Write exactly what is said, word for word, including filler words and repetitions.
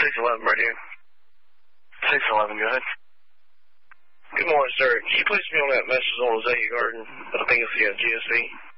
six eleven radio. six eleven, go ahead. Good morning, sir. Can you place me on that message on Azalea Garden? I think it's the uh, G S V.